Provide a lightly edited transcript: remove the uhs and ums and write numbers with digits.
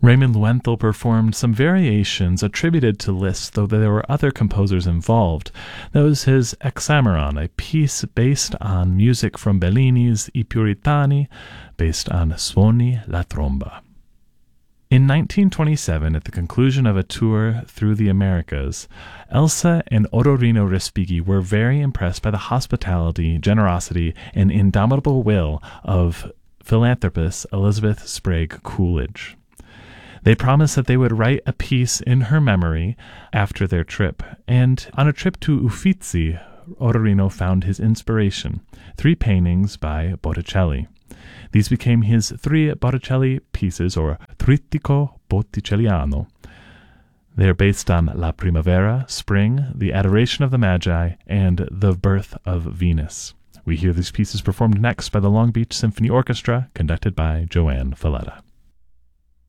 Raymond Lowenthal performed some variations attributed to Liszt, though there were other composers involved. That was his Hexameron, a piece based on music from Bellini's I Puritani, based on Suoni la Tromba. In 1927, at the conclusion of a tour through the Americas, Elsa and Odorino Respighi were very impressed by the hospitality, generosity, and indomitable will of philanthropist Elizabeth Sprague Coolidge. They promised that they would write a piece in her memory after their trip, and on a trip to Uffizi, Odorino found his inspiration, 3 paintings by Botticelli. These became his 3 Botticelli pieces, or Trittico Botticelliano. They are based on La Primavera, Spring, The Adoration of the Magi, and The Birth of Venus. We hear these pieces performed next by the Long Beach Symphony Orchestra, conducted by Joanne Falletta.